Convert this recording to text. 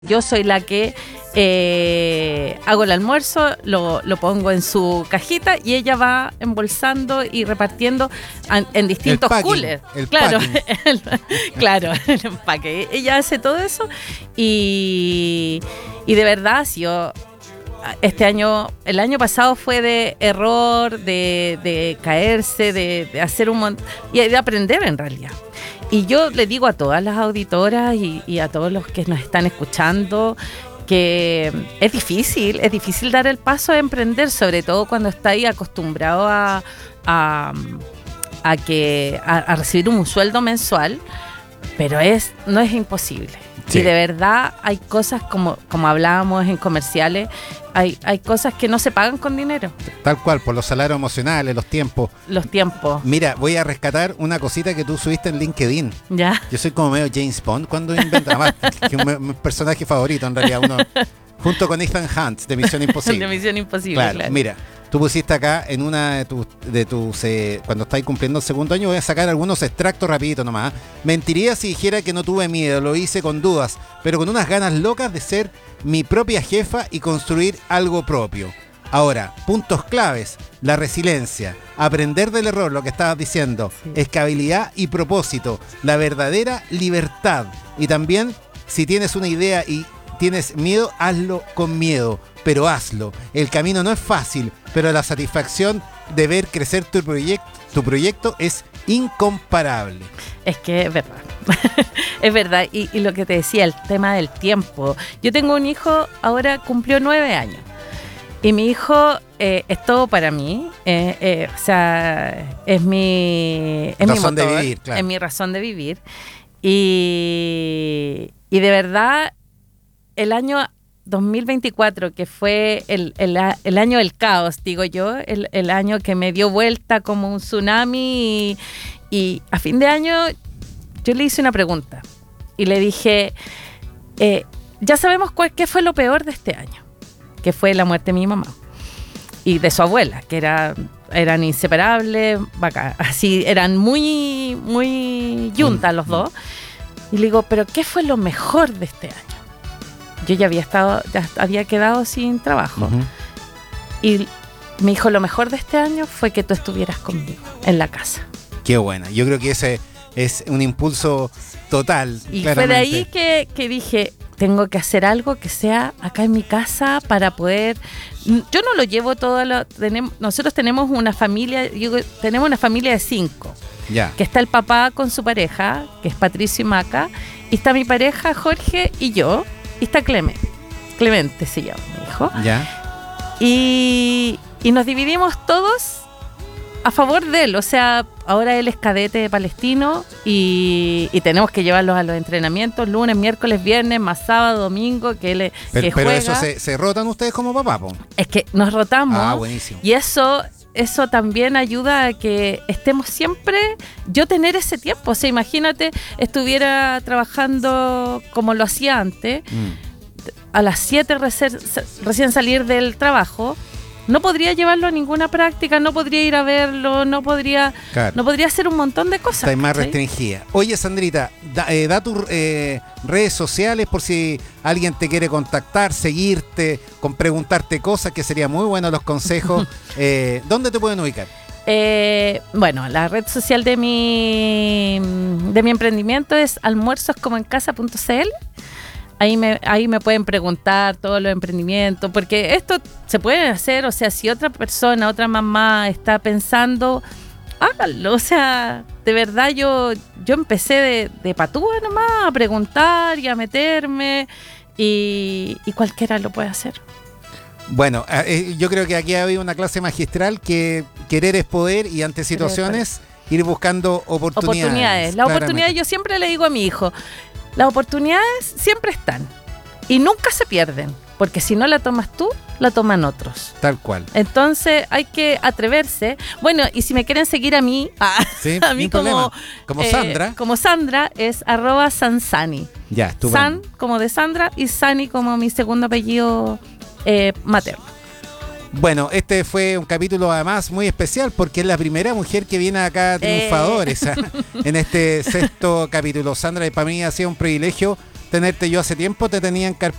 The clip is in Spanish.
Yo soy la que hago el almuerzo, lo pongo en su cajita y ella va embolsando y repartiendo en distintos coolers. Claro, claro, el empaque. Ella hace todo eso y de verdad, si yo el año pasado fue de error, de caerse, de hacer un montón y de aprender en realidad. Y yo le digo a todas las auditoras y a todos los que nos están escuchando que es difícil dar el paso de emprender, sobre todo cuando estáis acostumbrado a recibir un sueldo mensual, pero no es imposible. Sí. Y de verdad hay cosas como hablábamos en comerciales, hay cosas que no se pagan con dinero. Tal cual, por los salarios emocionales, los tiempos. Mira, voy a rescatar una cosita que tú subiste en LinkedIn. ¿Ya? Yo soy como medio James Bond cuando invento, además, que es mi personaje favorito en realidad, uno junto con Ethan Hunt de Misión Imposible. De Misión Imposible, claro. Mira, tú pusiste acá en una de tus cuando estáis cumpliendo el segundo año, voy a sacar algunos extractos rapidito nomás. Mentiría si dijera que no tuve miedo, lo hice con dudas, pero con unas ganas locas de ser mi propia jefa y construir algo propio. Ahora, puntos claves: la resiliencia, aprender del error, lo que estabas diciendo, sí. Escalabilidad y propósito, la verdadera libertad. Y también, si tienes una idea y tienes miedo, hazlo con miedo, pero hazlo. El camino no es fácil, pero la satisfacción de ver crecer tu proyecto es incomparable. Es que es verdad. Es verdad. Y lo que te decía, el tema del tiempo. Yo tengo un hijo, ahora cumplió 9 años. Y mi hijo es todo para mí. O sea, es mi razón motor, de vivir, claro. Es mi razón de vivir. Y de verdad, el año 2024, que fue el año del caos, digo yo, el año que me dio vuelta como un tsunami, y a fin de año yo le hice una pregunta y le dije, ya sabemos qué fue lo peor de este año, que fue la muerte de mi mamá y de su abuela, que eran inseparables, así eran muy, muy yuntas los dos. Y le digo, pero ¿qué fue lo mejor de este año? Yo ya había quedado sin trabajo. Uh-huh. Y me dijo, lo mejor de este año fue que tú estuvieras conmigo en la casa. Qué buena. Yo creo que ese es un impulso total. Y claramente. Fue de ahí que dije, tengo que hacer algo que sea acá en mi casa para poder... Yo no lo llevo nosotros tenemos una familia, tenemos una familia de 5. Ya. Que está el papá con su pareja, que es Patricio y Maca, y está mi pareja Jorge y yo, y está Clemente se llama mi hijo. Ya. Y nos dividimos todos a favor de él. O sea, ahora él es cadete de Palestino y tenemos que llevarlos a los entrenamientos lunes, miércoles, viernes, más sábado, domingo, que él pero juega. Eso se rotan ustedes como papá, po. Es que nos rotamos. Ah, buenísimo. Y eso también ayuda a que estemos siempre, yo tener ese tiempo. O sea, imagínate, estuviera trabajando como lo hacía antes, a las 7 recién salir del trabajo, no podría llevarlo a ninguna práctica, no podría ir a verlo, no podría hacer un montón de cosas. Está más restringida. Oye, Sandrita, da tus redes sociales por si alguien te quiere contactar, seguirte, preguntarte cosas, que sería muy bueno los consejos. ¿Dónde te pueden ubicar? Bueno, la red social de mi emprendimiento es almuerzoscomoencasa.cl. Ahí me pueden preguntar todos los emprendimientos, porque esto se puede hacer, o sea, si otra persona, otra mamá está pensando, háganlo. O sea, de verdad yo empecé de patúa nomás a preguntar y a meterme, y cualquiera lo puede hacer. Bueno, yo creo que aquí ha habido una clase magistral, que querer es poder, y ante situaciones ir buscando oportunidades. La oportunidad, yo siempre le digo a mi hijo, las oportunidades siempre están y nunca se pierden, porque si no la tomas tú, la toman otros. Tal cual. Entonces hay que atreverse. Bueno, y si me quieren seguir a mí, sí, a mí como Sandra. Como Sandra es @sansani. Ya, estupendo. San como de Sandra y Sani como mi segundo apellido materno. Bueno, este fue un capítulo además muy especial porque es la primera mujer que viene acá triunfadora en este 6º capítulo. Sandra, para mí ha sido un privilegio tenerte yo hace tiempo, te tenían que haber